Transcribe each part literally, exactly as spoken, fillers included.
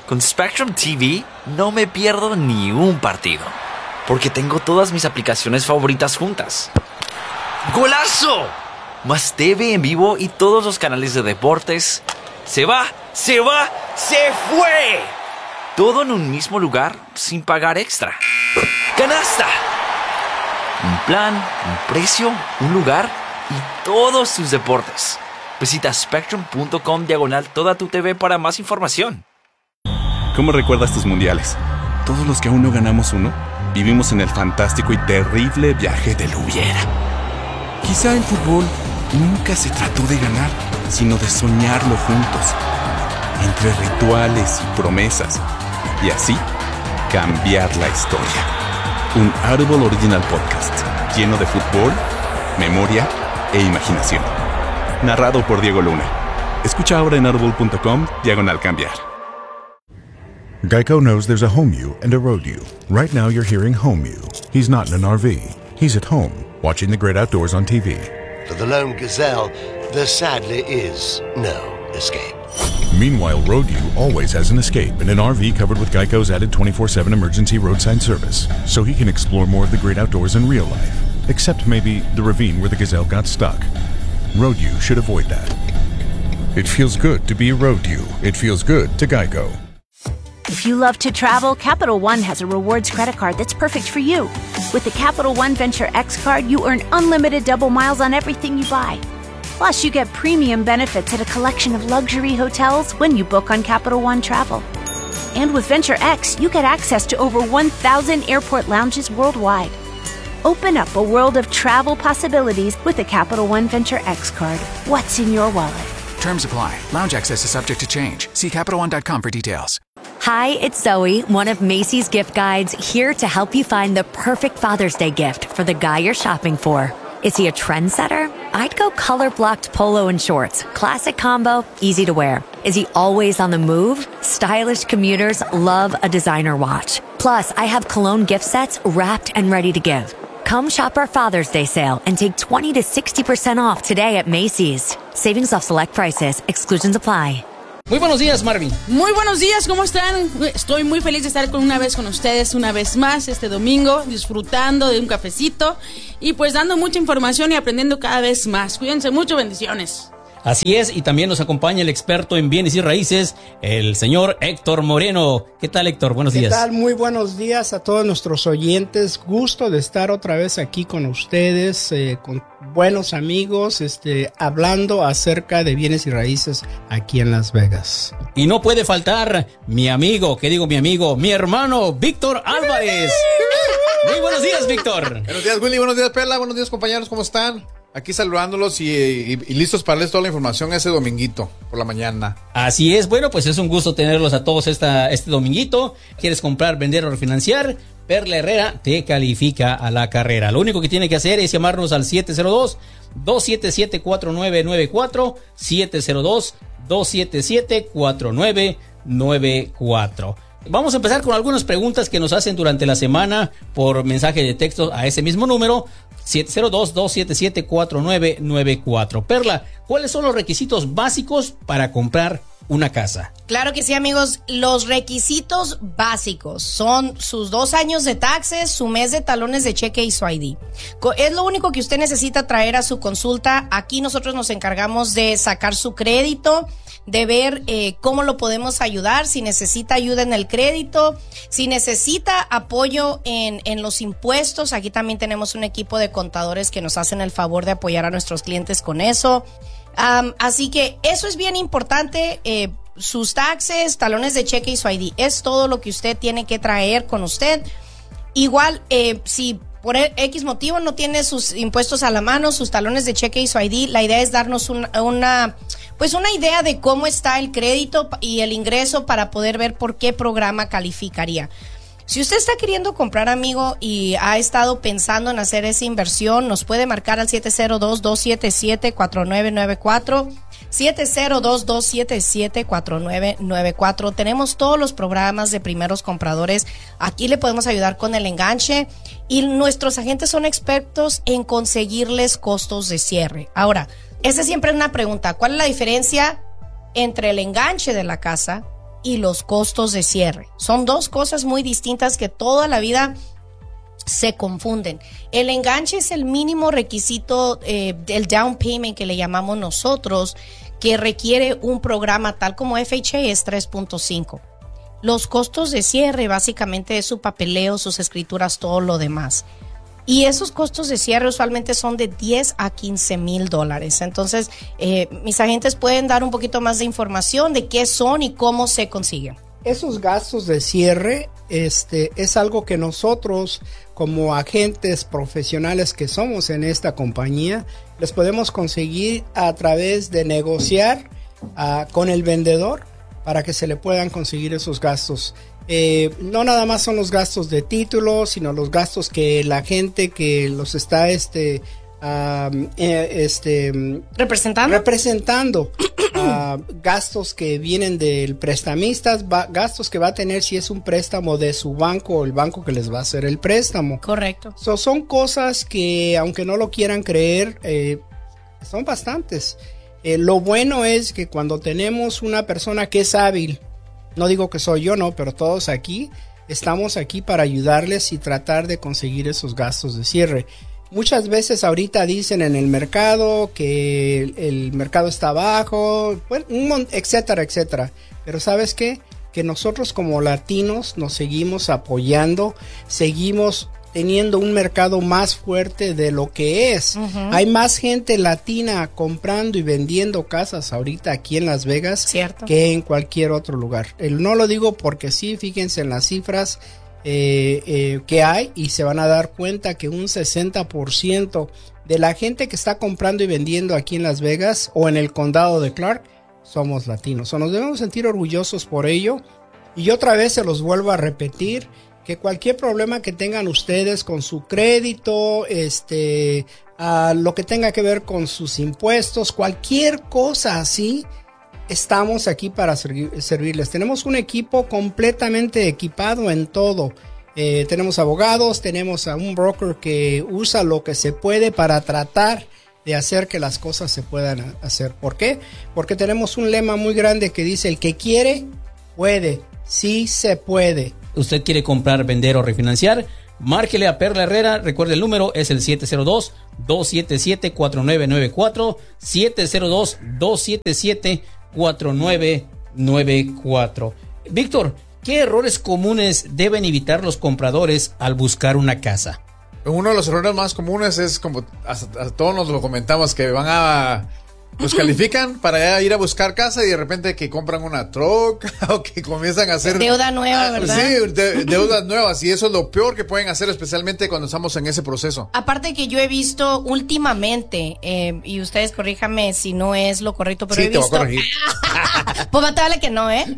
Con Spectrum T V no me pierdo ni un partido, porque tengo todas mis aplicaciones favoritas juntas. ¡Golazo! Más T V en vivo y todos los canales de deportes. ¡Se va! ¡Se va! ¡Se fue! Todo en un mismo lugar sin pagar extra. ¡Canasta! Un plan, un precio, un lugar y todos tus deportes. Visita spectrum.com diagonal toda tu T V para más información. ¿Cómo recuerdas tus mundiales? Todos los que aún no ganamos uno, vivimos en el fantástico y terrible viaje del hubiera. Quizá el fútbol nunca se trató de ganar, sino de soñarlo juntos, entre rituales y promesas, y así cambiar la historia. Un Audible Original Podcast, lleno de fútbol, memoria e imaginación. Narrado por Diego Luna. Escucha ahora en audible.com diagonal cambiar. Geico knows there's a home you and a road you. Right now you're hearing home you. He's not in an R V. He's at home, watching the great outdoors on T V. For the lone gazelle, there sadly is no escape. Meanwhile, road you always has an escape in an R V covered with Geico's added twenty-four seven emergency roadside service, so he can explore more of the great outdoors in real life. Except maybe the ravine where the gazelle got stuck. Road you should avoid that. It feels good to be a road you. It feels good to Geico. If you love to travel, Capital One has a rewards credit card that's perfect for you. With the Capital One Venture X card, you earn unlimited double miles on everything you buy. Plus, you get premium benefits at a collection of luxury hotels when you book on Capital One Travel. And with Venture X, you get access to over one thousand airport lounges worldwide. Open up a world of travel possibilities with the Capital One Venture X card. What's in your wallet? Terms apply. Lounge access is subject to change. See Capital One dot com for details. Hi, it's Zoe, one of Macy's gift guides, here to help you find the perfect Father's Day gift for the guy you're shopping for. Is he a trendsetter? I'd go color-blocked polo and shorts. Classic combo, easy to wear. Is he always on the move? Stylish commuters love a designer watch. Plus, I have cologne gift sets wrapped and ready to give. Come shop our Father's Day sale and take twenty to sixty percent off today at Macy's. Savings off select prices. Exclusions apply. Muy buenos días, Marvin. Muy buenos días, ¿cómo están? Estoy muy feliz de estar con una vez con ustedes, una vez más este domingo, disfrutando de un cafecito y pues dando mucha información y aprendiendo cada vez más. Cuídense mucho, bendiciones. Así es, y también nos acompaña el experto en bienes y raíces, el señor Héctor Moreno. ¿Qué tal, Héctor? Buenos días. ¿Qué tal? Muy buenos días a todos nuestros oyentes. Gusto de estar otra vez aquí con ustedes, eh, con buenos amigos, este, hablando acerca de bienes y raíces aquí en Las Vegas. Y no puede faltar mi amigo, ¿qué digo mi amigo? Mi hermano, Víctor Álvarez. Muy buenos días, Víctor. Buenos días, Willy. Buenos días, Perla. Buenos días, compañeros. ¿Cómo están? Aquí saludándolos y, y, y listos para darles toda la información ese dominguito por la mañana. Así es, bueno, pues es un gusto tenerlos a todos esta, este dominguito. ¿Quieres comprar, vender o refinanciar? Perla Herrera te califica a la carrera. Lo único que tiene que hacer es llamarnos al siete cero dos, dos siete siete, cuatro nueve nueve cuatro, siete cero dos, dos siete siete, cuatro nueve nueve cuatro. Vamos a empezar con algunas preguntas que nos hacen durante la semana por mensaje de texto a ese mismo número, siete cero dos, dos siete siete, cuatro nueve nueve cuatro. Perla, ¿cuáles son los requisitos básicos para comprar una casa? Claro que sí, amigos. Los requisitos básicos son sus dos años de taxes, su mes de talones de cheque y su I D. Es lo único que usted necesita traer a su consulta. Aquí nosotros nos encargamos de sacar su crédito, de ver eh, cómo lo podemos ayudar, si necesita ayuda en el crédito, si necesita apoyo en, en los impuestos. Aquí también tenemos un equipo de contadores que nos hacen el favor de apoyar a nuestros clientes con eso. Um, así que eso es bien importante. Eh, sus taxes, talones de cheque y su I D es todo lo que usted tiene que traer con usted. Igual, eh, si por X motivo no tiene sus impuestos a la mano, sus talones de cheque y su I D, la idea es darnos una, una pues una idea de cómo está el crédito y el ingreso para poder ver por qué programa calificaría. Si usted está queriendo comprar, amigo, y ha estado pensando en hacer esa inversión, nos puede marcar al siete cero dos, dos siete siete, cuatro nueve nueve cuatro, siete cero dos, dos siete siete, cuatro nueve nueve cuatro. Tenemos todos los programas de primeros compradores. Aquí le podemos ayudar con el enganche y nuestros agentes son expertos en conseguirles costos de cierre. Ahora, esa siempre es una pregunta. ¿Cuál es la diferencia entre el enganche de la casa y los costos de cierre. Son dos cosas muy distintas que toda la vida se confunden. El enganche es el mínimo requisito eh, del down payment que le llamamos nosotros, que requiere un programa tal como F H A es tres punto cinco. Los costos de cierre básicamente es su papeleo, sus escrituras, todo lo demás. Y esos costos de cierre usualmente son de diez a quince mil dólares. Entonces, eh, mis agentes pueden dar un poquito más de información de qué son y cómo se consiguen. Esos gastos de cierre este, es algo que nosotros, como agentes profesionales que somos en esta compañía, les podemos conseguir a través de negociar uh, con el vendedor para que se le puedan conseguir esos gastos. Eh, no nada más son los gastos de título, sino los gastos que la gente que los está este, uh, eh, este representando, representando uh, gastos que vienen del prestamista, va, gastos que va a tener si es un préstamo de su banco o el banco que les va a hacer el préstamo. Correcto. So, son cosas que, aunque no lo quieran creer, eh, son bastantes. Eh, lo bueno es que cuando tenemos una persona que es hábil, no digo que soy yo, no, pero todos aquí estamos aquí para ayudarles y tratar de conseguir esos gastos de cierre. Muchas veces ahorita dicen en el mercado que el, el mercado está bajo, bueno, un, etcétera, etcétera. Pero ¿sabes qué? Que nosotros como latinos nos seguimos apoyando, seguimos teniendo un mercado más fuerte de lo que es. Uh-huh. Hay más gente latina comprando y vendiendo casas ahorita aquí en Las Vegas. Cierto. Que en cualquier otro lugar. El, no lo digo porque sí, fíjense en las cifras eh, eh, que hay y se van a dar cuenta que un sesenta por ciento de la gente que está comprando y vendiendo aquí en Las Vegas o en el condado de Clark somos latinos. O nos debemos sentir orgullosos por ello. Y otra vez se los vuelvo a repetir, que cualquier problema que tengan ustedes con su crédito, este, uh, lo que tenga que ver con sus impuestos, cualquier cosa así, estamos aquí para servir, servirles. Tenemos un equipo completamente equipado en todo. Eh, tenemos abogados, tenemos a un broker que usa lo que se puede para tratar de hacer que las cosas se puedan hacer. ¿Por qué? Porque tenemos un lema muy grande que dice: el que quiere, puede. Sí se puede. Usted quiere comprar, vender o refinanciar, márquele a Perla Herrera. Recuerde, el número es el siete cero dos, dos siete siete, cuatro nueve nueve cuatro, siete cero dos, dos siete siete, cuatro nueve nueve cuatro. Víctor, ¿qué errores comunes deben evitar los compradores al buscar una casa? Uno de los errores más comunes es, como hasta, hasta todos nos lo comentamos, que van a... Pues califican para ir a buscar casa y de repente que compran una troca o que comienzan a hacer... Deuda nueva, ¿verdad? Sí, de, deudas nuevas, y eso es lo peor que pueden hacer, especialmente cuando estamos en ese proceso. Aparte que yo he visto últimamente, eh, y ustedes corríjame si no es lo correcto, pero sí, he visto... Sí, te voy a corregir. Pues matale que no, ¿eh?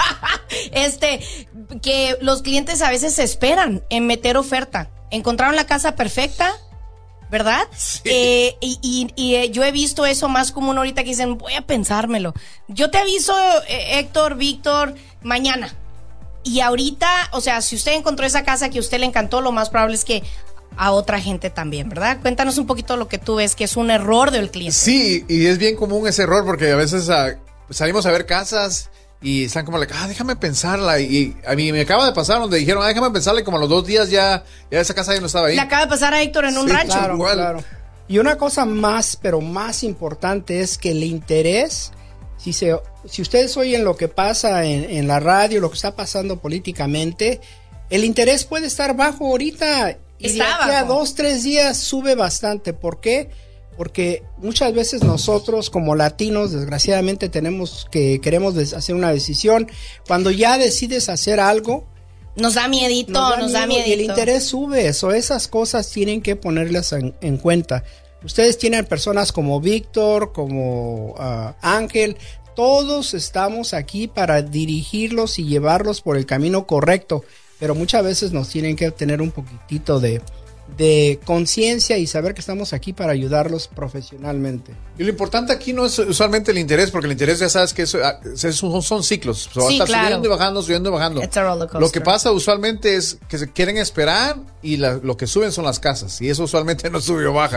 Este, que los clientes a veces se esperan en meter oferta. Encontraron la casa perfecta, ¿verdad? Sí. Eh, y, y, y eh, yo he visto eso más común ahorita, que dicen, voy a pensármelo. Yo te aviso, eh, Héctor, Víctor, mañana. Y ahorita, o sea, si usted encontró esa casa que a usted le encantó, lo más probable es que a otra gente también, ¿verdad? Cuéntanos un poquito lo que tú ves que es un error del cliente. Sí, y es bien común ese error, porque a veces uh, salimos a ver casas y están como, like, ah, déjame pensarla. Y a mí me acaba de pasar donde dijeron, ah, déjame pensarla, y como a los dos días ya, ya esa casa ya no estaba ahí. Le acaba de pasar a Héctor en un sí, rancho. Claro, igual. claro. Y una cosa más, pero más importante, es que el interés, si se, si ustedes oyen lo que pasa en, en la radio, lo que está pasando políticamente, el interés puede estar bajo ahorita. Y Está de aquí bajo. a dos, tres días sube bastante. ¿Por qué? Porque muchas veces nosotros como latinos, desgraciadamente, tenemos que queremos des- hacer una decisión. Cuando ya decides hacer algo, Nos da miedito, nos da, nos da miedo, miedito. y el interés sube. Eso, esas cosas tienen que ponerlas en, en cuenta. Ustedes tienen personas como Víctor, como uh, Ángel. Todos estamos aquí para dirigirlos y llevarlos por el camino correcto. Pero muchas veces nos tienen que tener un poquitito de, de conciencia y saber que estamos aquí para ayudarlos profesionalmente. Y lo importante aquí no es usualmente el interés, porque el interés ya sabes que eso, es, son, son ciclos. So, va a Sí, estar claro. subiendo y bajando, subiendo y bajando. It's a roller coaster. Lo que pasa usualmente es que se quieren esperar y la, lo que suben son las casas. Y eso usualmente no sube o baja.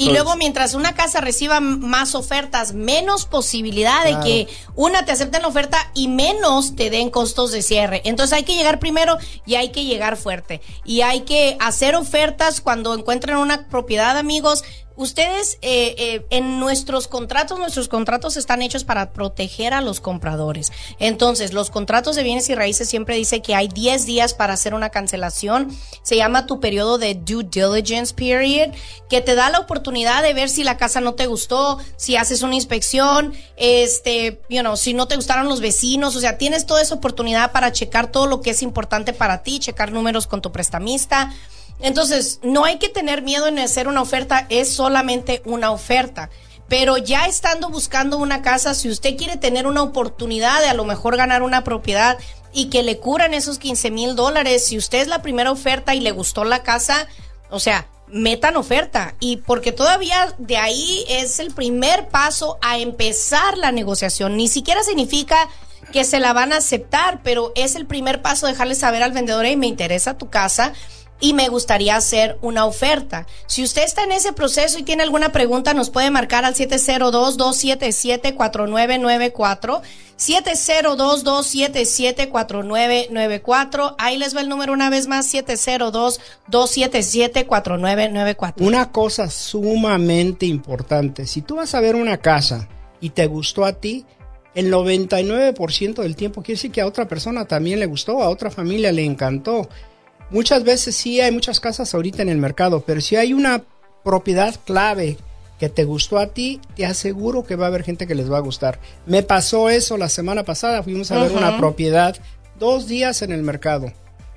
Y Entonces, luego, mientras una casa reciba más ofertas, menos posibilidad de Claro. que una te acepten la oferta y menos te den costos de cierre. Entonces hay que llegar primero y hay que llegar fuerte. Y hay que hacer ofertas cuando encuentren una propiedad, amigos. Ustedes, eh, eh, en nuestros contratos, nuestros contratos están hechos para proteger a los compradores. Entonces, los contratos de bienes y raíces siempre dice que hay diez días para hacer una cancelación. Se llama tu periodo de due diligence period, que te da la oportunidad de ver si la casa no te gustó, si haces una inspección, este, you know, si no te gustaron los vecinos. O sea, tienes toda esa oportunidad para checar todo lo que es importante para ti, checar números con tu prestamista. Entonces, no hay que tener miedo en hacer una oferta, es solamente una oferta. Pero ya estando buscando una casa, si usted quiere tener una oportunidad de a lo mejor ganar una propiedad y que le curan esos quince mil dólares, si usted es la primera oferta y le gustó la casa, o sea, metan oferta. Y porque todavía de ahí es el primer paso a empezar la negociación. Ni siquiera significa que se la van a aceptar, pero es el primer paso dejarle saber al vendedor, hey, me interesa tu casa y me gustaría hacer una oferta. Si usted está en ese proceso y tiene alguna pregunta, nos puede marcar al siete cero dos, dos siete siete, cuatro nueve nueve cuatro, siete cero dos, dos siete siete, cuatro nueve nueve cuatro. Ahí les va el número una vez más, siete cero dos, dos siete siete, cuatro nueve nueve cuatro. Una cosa sumamente importante, si tú vas a ver una casa y te gustó a ti, el noventa y nueve por ciento del tiempo quiere decir que a otra persona también le gustó, a otra familia le encantó. Muchas veces sí hay muchas casas ahorita en el mercado, pero si hay una propiedad clave que te gustó a ti, te aseguro que va a haber gente que les va a gustar. Me pasó eso la semana pasada, fuimos a ver Ujú. una propiedad, dos días en el mercado,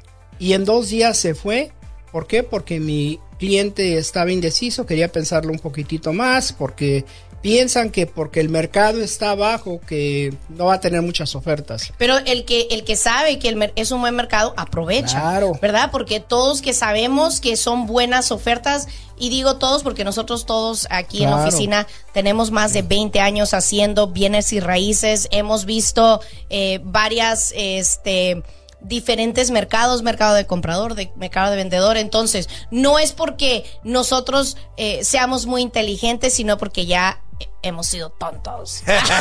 y en dos días se fue. ¿Por qué? Porque mi cliente estaba indeciso, quería pensarlo un poquitito más, porque piensan que porque el mercado está bajo, que no va a tener muchas ofertas. Pero el que el que sabe que el mer- es un buen mercado, aprovecha, Claro. ¿verdad? Porque todos que sabemos que son buenas ofertas, y digo todos porque nosotros todos aquí en la Claro. oficina tenemos más de veinte años haciendo bienes y raíces, hemos visto eh, varias, este... diferentes mercados, mercado de comprador, de mercado de vendedor. Entonces, no es porque nosotros eh, seamos muy inteligentes, sino porque ya eh, hemos sido tontos.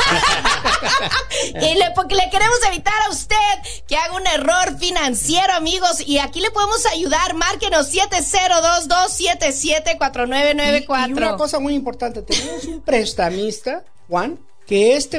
Y le, porque le queremos evitar a usted que haga un error financiero, amigos, y aquí le podemos ayudar. Márquenos siete cero dos, dos siete siete, cuatro nueve nueve cuatro. Y, y una cosa muy importante, tenemos un prestamista, Juan, que este